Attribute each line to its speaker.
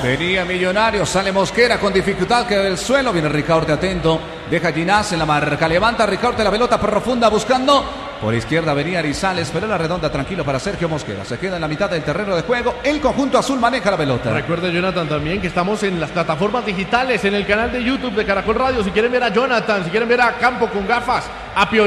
Speaker 1: Venía Millonarios, sale Mosquera con dificultad que del suelo. Viene Ricaurte atento. Deja Ginás en la marca. Levanta Ricaurte la pelota profunda buscando. Por izquierda venía Arizales, pero la redonda tranquilo para Sergio Mosquera. Se queda en la mitad del terreno de juego. El conjunto azul maneja la pelota.
Speaker 2: Recuerde, Jonathan, también que estamos en las plataformas digitales, en el canal de YouTube de Caracol Radio. Si quieren ver a Jonathan, si quieren ver a Campo con gafas, a Piolín.